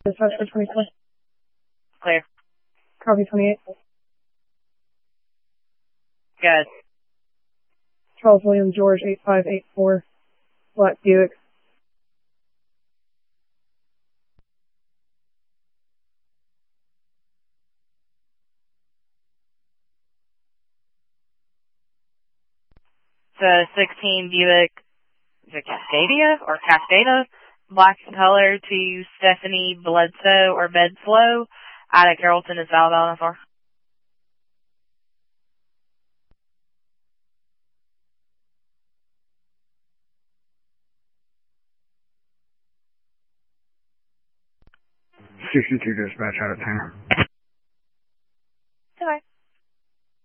Dispatch for 24. Clear. Copy 28. Good. Charles William George 8584. Black Buick. It's a 16 Buick, is it Cascada? Black color to Stephanie Bledsoe or Bedslow out of Carrollton is valid on for. Dispatch out of town.